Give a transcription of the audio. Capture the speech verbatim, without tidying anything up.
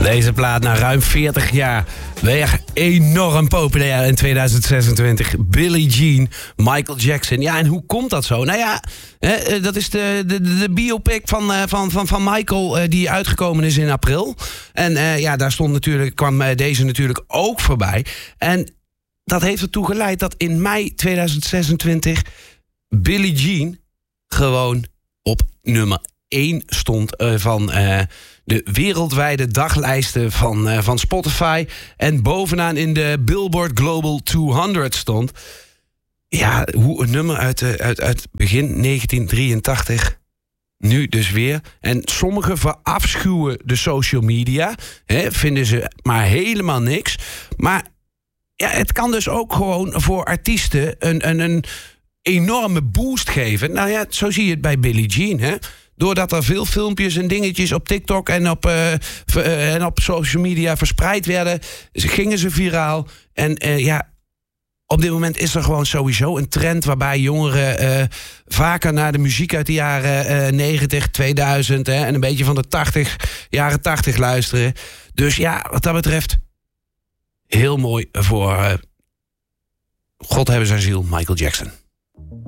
Deze plaat na ruim veertig jaar weer enorm populair in tweeduizend zesentwintig. Billie Jean, Michael Jackson. Ja, en hoe komt dat zo? Nou ja, hè, dat is de, de, de biopic van, van, van, van Michael die uitgekomen is in april. En uh, ja, daar stond natuurlijk, kwam deze natuurlijk ook voorbij. En dat heeft ertoe geleid dat in mei tweeduizend zesentwintig Billie Jean gewoon op nummer één stond uh, van uh, de wereldwijde daglijsten van, uh, van Spotify. En bovenaan in de Billboard Global tweehonderd stond. Ja, hoe een nummer uit, uh, uit, uit begin negentien drieëntachtig. Nu dus weer. En sommigen verafschuwen de social media. Hè, vinden ze maar helemaal niks. Maar ja, het kan dus ook gewoon voor artiesten een, een, een enorme boost geven. Nou ja, zo zie je het bij Billie Jean, hè. Doordat er veel filmpjes en dingetjes op TikTok en op, uh, v- uh, en op social media verspreid werden, gingen ze viraal. En uh, ja, op dit moment is er gewoon sowieso een trend waarbij jongeren uh, vaker naar de muziek uit de jaren uh, negentig, tweeduizend hè, en een beetje van de tachtig, jaren tachtig luisteren. Dus ja, wat dat betreft, heel mooi voor uh, God hebben zijn ziel, Michael Jackson.